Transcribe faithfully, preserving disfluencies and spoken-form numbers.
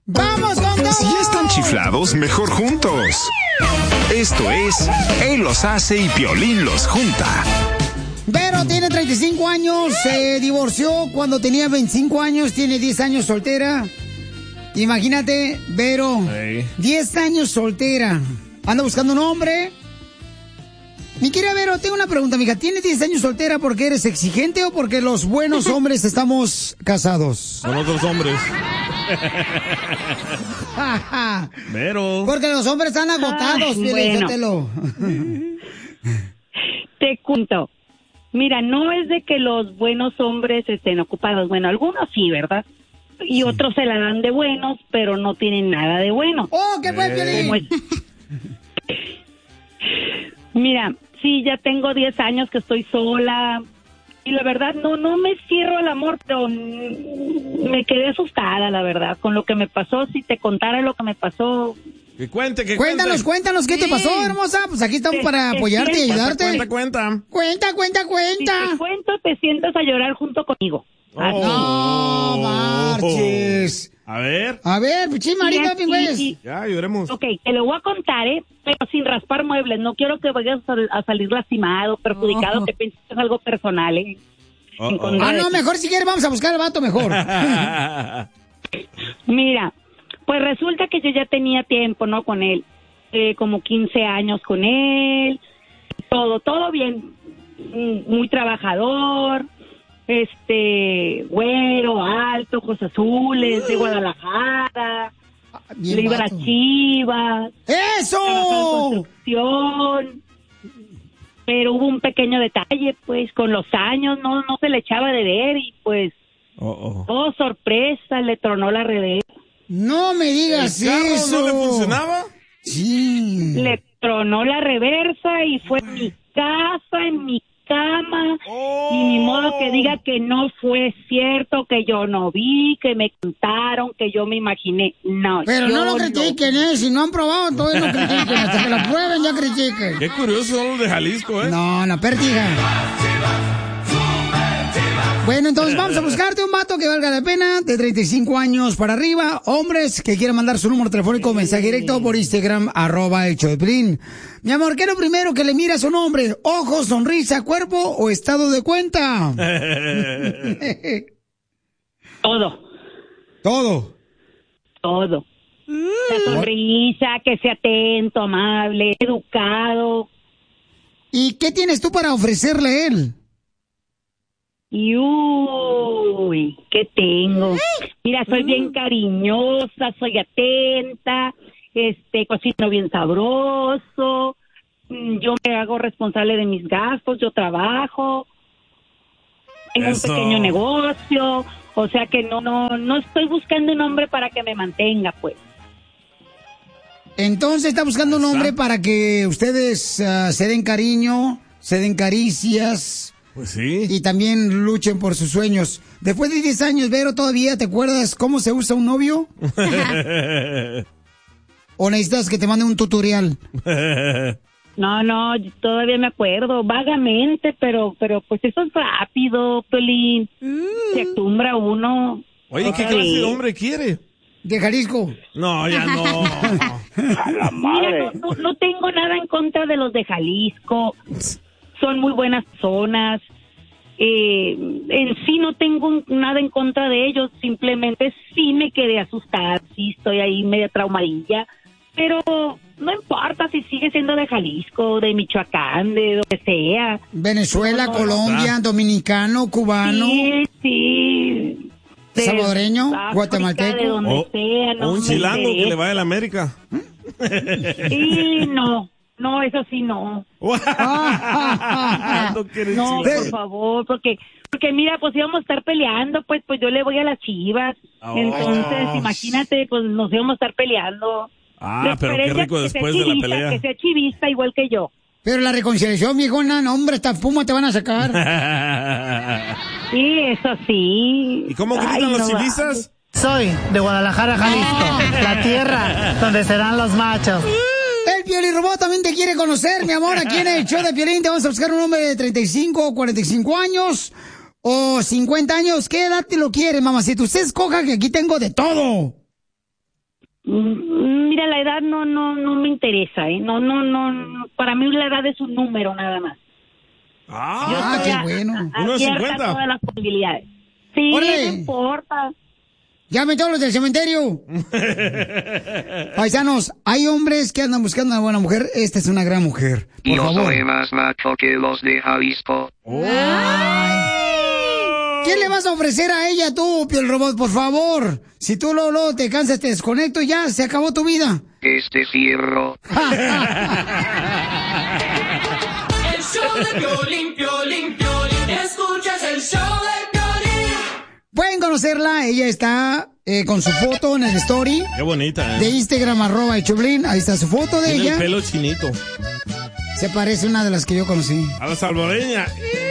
¡Vamos con todo! Si ya están chiflados, mejor juntos. Esto es Él los hace y Piolín los junta. Vero tiene treinta y cinco años, se divorció cuando tenía veinticinco años, tiene diez años soltera. Imagínate, Vero, hey. diez años soltera. Anda buscando un hombre. Mi querida Vero, tengo una pregunta, mija. ¿Tienes diez años soltera porque eres exigente o porque los buenos hombres estamos casados? Con otros hombres. Vero. Porque los hombres están agotados, bueno. Te cuento. Mira, no es de que los buenos hombres estén ocupados. Bueno, algunos sí, ¿verdad? Y sí. Otros se la dan de buenos, pero no tienen nada de bueno. ¡Oh, qué fue, Piolín! Mira, sí, ya tengo diez años que estoy sola. Y la verdad, no no me cierro al amor, pero me quedé asustada, la verdad, con lo que me pasó. Si te contara lo que me pasó... Que cuente, que cuéntanos, cuente. cuéntanos, ¿qué sí. te pasó, hermosa? Pues aquí estamos te, para apoyarte y ayudarte. Cuenta, cuenta, cuenta. Cuenta, cuenta, cuenta. Si te cuento, te sientas a llorar junto conmigo. Oh. No marches. A ver. A ver, chimarita, pingües. Ya, lloremos. Ok, te lo voy a contar, ¿eh? Pero sin raspar muebles. No quiero que vayas a, a salir lastimado, perjudicado, oh. que pienses que es algo personal, ¿eh? Oh, oh. Ah, no, mejor si quieres vamos a buscar al vato mejor. Mira, pues resulta que yo ya tenía tiempo, ¿no? Con él. Eh, como quince años con él. Todo, todo bien. Muy trabajador. Este, güero, alto, ojos azules, de Guadalajara. Le iba a las Chivas. ¡Eso! Pero hubo un pequeño detalle, pues, con los años no no se le echaba de ver y pues, oh, oh. oh sorpresa, le tronó la reversa. No me digas ¿El carro eso. no le funcionaba? Sí. Le tronó la reversa y fue en mi casa, en mi cama, oh. y ni modo que diga que no fue cierto, que yo no vi, que me contaron, que yo me imaginé. No, pero no lo critiquen, no. ¿eh? Si no han probado, entonces no critiquen. Hasta que lo prueben, ya critiquen. Qué curioso son los de Jalisco, ¿eh? No, no, pértiga. Bueno, entonces vamos a buscarte un vato que valga la pena, de treinta y cinco años para arriba, hombres que quieran mandar su número telefónico o mensaje directo por Instagram, arroba el show de Piolín. Mi amor, ¿qué es lo primero que le mira a su nombre? ¿Ojos, sonrisa, cuerpo o estado de cuenta? Todo. ¿Todo? Todo. La sonrisa, que sea atento, amable, educado. ¿Y qué tienes tú para ofrecerle a él? Y uy, ¿qué tengo? Mira, soy bien cariñosa, soy atenta, este, cocino bien sabroso, yo me hago responsable de mis gastos, yo trabajo, tengo Eso. un pequeño negocio, o sea que no, no, no estoy buscando un hombre para que me mantenga, pues. Entonces está buscando un hombre para que ustedes uh, se den cariño, se den caricias. Pues sí. Y también luchen por sus sueños. Después de diez años, Vero, ¿todavía te acuerdas cómo se usa un novio? ¿O necesitas que te mande un tutorial? No, no, todavía me acuerdo, vagamente, pero pero pues eso es rápido, Piolín. Mm. Se acostumbra uno. Oye, ¿qué clase de hombre quiere? De Jalisco. No, ya no. A la madre. Mira, no, no, no tengo nada en contra de los de Jalisco. Son muy buenas personas. Eh, en sí no tengo nada en contra de ellos. Simplemente sí me quedé asustada. Sí estoy ahí media traumadilla. Pero no importa si sigue siendo de Jalisco, de Michoacán, de donde sea. Venezuela, no, no, Colombia, no. Dominicano, cubano. Sí, sí. Salvadoreño, guatemalteco. De donde o, sea, no o un chilango que le va a la América. Sí, no. No, eso sí no. no, no por favor, porque porque mira, pues íbamos a estar peleando, pues pues yo le voy a las Chivas. Oh. Entonces, imagínate, pues nos íbamos a estar peleando. Ah, pero qué rico después de la pelea. Que sea chivista igual que yo. Pero la reconciliación, viejona, no, hombre, esta puma te van a sacar. Sí, eso sí. ¿Y cómo gritan Ay, los no chivistas? Soy de Guadalajara, Jalisco, la tierra donde serán los machos. El Piolín Robot también te quiere conocer, mi amor. Aquí en el show de Piolín te vamos a buscar un hombre de treinta y cinco o cuarenta y cinco años o cincuenta años. ¿Qué edad te lo quiere, mamacita? Usted escoja que aquí tengo de todo. Mira, la edad no no no me interesa, ¿eh? No, no, no, para mí la edad es un número nada más. Ah, qué a, bueno. A, uno abierta cincuenta. todas las posibilidades. Sí, ¡Órale! no importa. Llamen todos los del cementerio. Paisanos, hay hombres que andan buscando una buena mujer. Esta es una gran mujer. Por Yo favor. soy más macho que los de Jalisco. Ay. ¿Qué le vas a ofrecer a ella tú, Piel Robot, por favor? Si tú luego, luego te cansas, te desconecto y ya, se acabó tu vida. Este cierro. El show de Piolín, Piolín, Piolín. Escuchas el show de Piolín. Pueden conocerla, ella está eh, con su foto en el story. Qué bonita, ¿eh? De Instagram, arroba el Choplin, ahí está su foto de Tiene ella. el pelo chinito. Se parece a una de las que yo conocí. A la salvadoreña.